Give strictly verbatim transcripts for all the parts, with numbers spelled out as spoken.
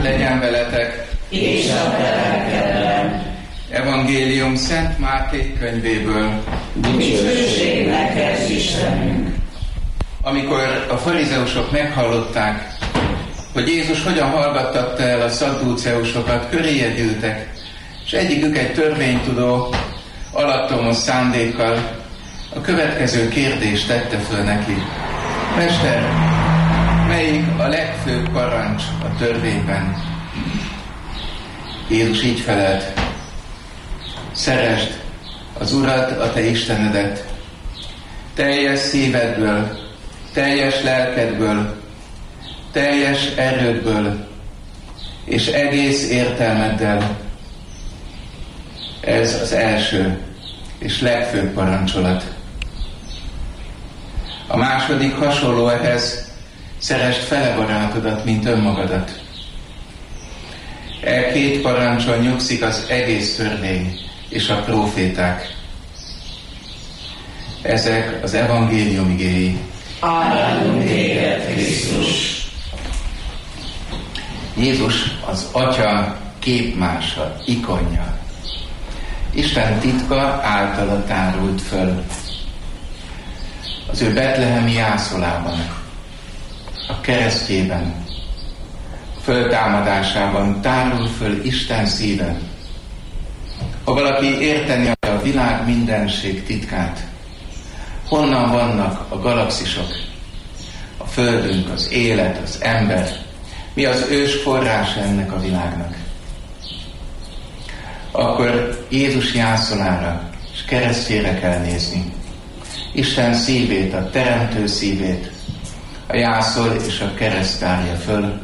legyen veletek, és a te lelkeddel. Evangélium Szent Máté könyvéből. Dicsőség neked, Istenünk! Amikor a farizeusok meghallották, hogy Jézus hogyan hallgattatta el a szadduceusokat, köréje gyűltek, és egyikük egy törvénytudó, alattomos szándékkal a következő kérdést tette föl neki. Mester, melyik a legfőbb parancs a törvényben? Jézus így felelt: szeresd az Urat, a te Istenedet, teljes szívedből, teljes lelkedből, teljes erődből és egész értelmeddel. Ez az első és legfőbb parancsolat. A második hasonló ehhez: szeresd fele barátodat, mint önmagadat. E két parancson nyugszik az egész törvény és a próféták. Ezek az evangélium igéi. Áldunk téged, Krisztus! Jézus az Atya képmása, ikonja. Isten titka általa tárult föl. Az ő betlehemi jászolában, a keresztjében, a föltámadásában tárul föl Isten szíve. Ha valaki érteni a világ mindenség titkát, honnan vannak a galaxisok, a földünk, az élet, az ember, mi az ős forrása ennek a világnak, akkor Jézus jászolára és keresztjére kell nézni. Isten szívét, a teremtő szívét, a jászol és a kereszt tárja föl.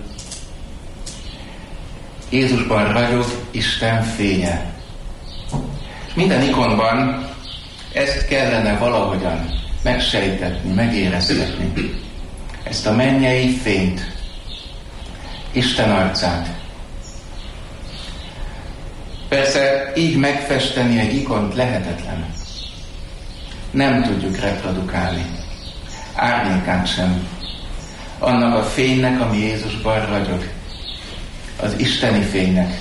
Jézusban ragyog Isten fénye. És minden ikonban ezt kellene valahogyan megsejtetni, megéreztetni. Ezt a mennyei fényt, Isten arcát. Persze így megfesteni egy ikont lehetetlen. Nem tudjuk reprodukálni. Árnyékát sem. Annak a fénynek, ami Jézusban ragyog. Az isteni fénynek.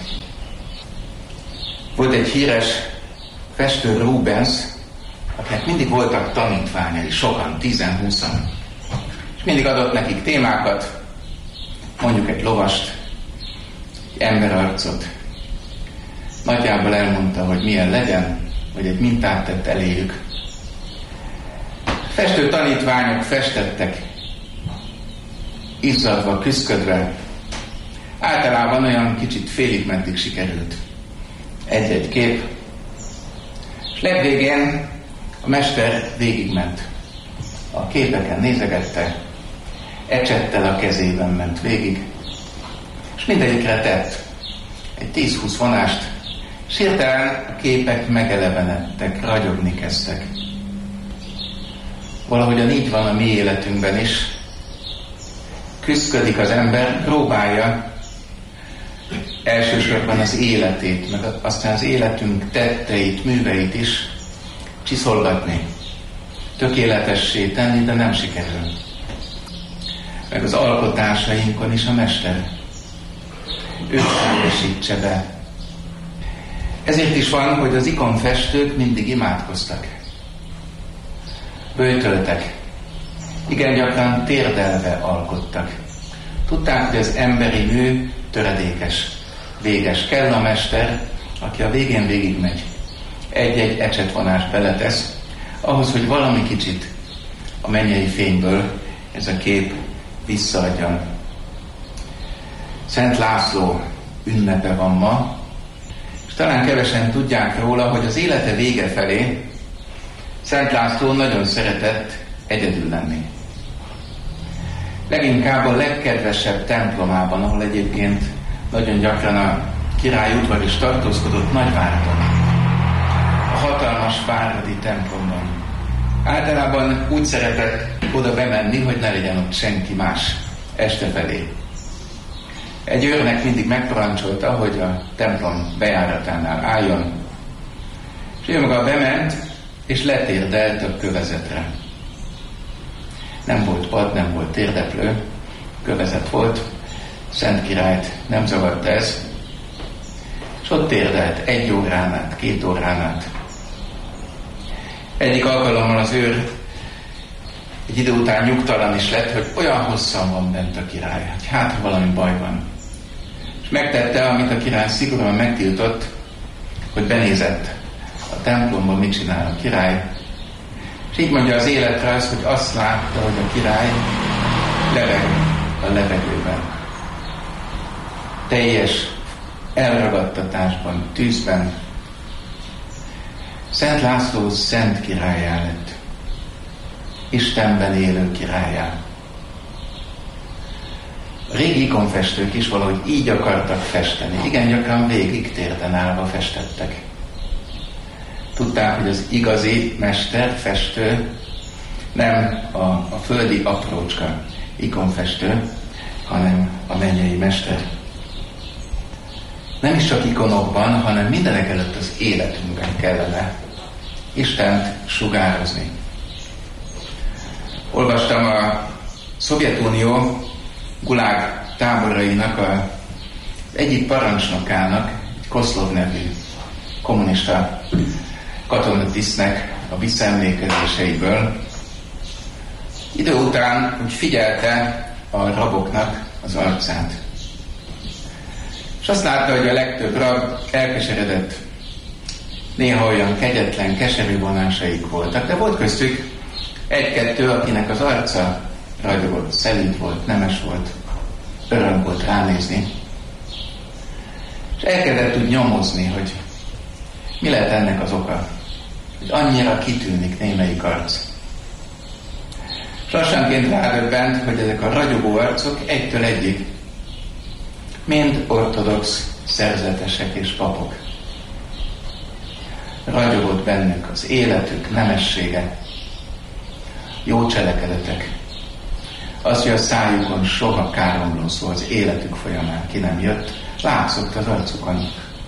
Volt egy híres festő, Rubens, akinek mindig voltak tanítványai, sokan, tízen-húszan. És mindig adott nekik témákat, mondjuk egy lovast, egy emberarcot. Nagyjából elmondta, hogy milyen legyen, vagy egy mintát tett eléjük. Festő tanítványok festettek, izzadva, küszködve. Általában olyan kicsit félig meddig sikerült egy-egy kép. És legvégén a mester végigment. A képeken nézegette, ecsettel a kezében ment végig, és mindegyikre tett egy tíz-húsz vonást, és hirtelen a képek megelevenedtek, ragyogni kezdtek. Valahogyan így van a mi életünkben is. Küszködik az ember, próbálja elsősorban az életét, meg aztán az életünk tetteit, műveit is csiszolgatni, tökéletessé tenni, de nem sikerül. Meg az alkotásainkon is a mester. Őt teljesítse be. Ezért is van, hogy az ikonfestők mindig imádkoztak. Böjtöltek. Igen gyakran térdelve alkottak. Tudták, hogy az emberi mű töredékes, véges. Kell a mester, aki a végén végigmegy. Egy-egy ecsetvonást beletesz, ahhoz, hogy valami kicsit a mennyei fényből ez a kép visszaadjon. Szent László ünnepe van ma, és talán kevesen tudják róla, hogy az élete vége felé Szent László nagyon szeretett egyedül lenni. Leginkább a legkedvesebb templomában, ahol egyébként nagyon gyakran a király udvar is tartózkodott, Nagyváradon. A hatalmas váradi templomban. Általában úgy szeretett oda bemenni, hogy ne legyen ott senki más este felé. Egy őrnek mindig megparancsolta, hogy a templom bejáratánál álljon, és ő maga bement, és letérdelt a kövezetre. Nem volt pad, nem volt térdeplő, kövezet volt, Szent királyt nem zavarta ez, és ott térdelt egy órán át, két órán át. Egyik alkalommal az őr egy idő után nyugtalan is lett, hogy olyan hosszan van bent a király, hogy hát valami baj van. És megtette, amit a király szigorúan megtiltott, hogy benézett a templomban, mit csinál a király. És így mondja az életre az, hogy azt látta, hogy a király lebeg a levegőben. Teljes elragadtatásban, tűzben. Szent László szent királlyá lett. Istenben élő királlyá. A régi ikonfestők is valahogy így akartak festeni. Igen gyakran végig térden állva festettek. Tudták, hogy az igazi mester, festő nem a, a földi aprócska ikonfestő, hanem a mennyei mester. Nem is csak ikonokban, hanem mindenek előtt az életünkben kellene Istent sugározni. Olvastam a Szovjetunió gulág táborainak a egyik parancsnokának, egy Koszlov nevű kommunista katonatisztnek a visszaemlékezéseiből. Idő után úgy figyelte a raboknak az arcát. És azt látta, hogy a legtöbb rab elkeseredett, néha olyan kegyetlen, keserű vonásaik voltak, de volt köztük egy-kettő, akinek az arca ragyogott, szelíd volt, nemes volt, öröm volt ránézni. És elkezdett úgy nyomozni, hogy mi lehet ennek az oka, hogy annyira kitűnik némelyik arc. És lassanként rádöbbent, hogy ezek a ragyogó arcok egytől egyig mind ortodox szerzetesek és papok. Ragyogott bennük az életük, nemessége, jó cselekedetek. Az, hogy a szájukon soha káromló szó az életük folyamán ki nem jött, látszott az arcukon.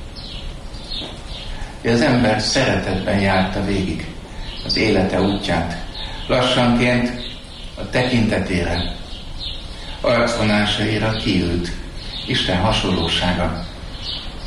Az ember szeretetben járta végig az élete útját. Lassanként a tekintetére, arcvonásaira kiült Isten hasonlósága.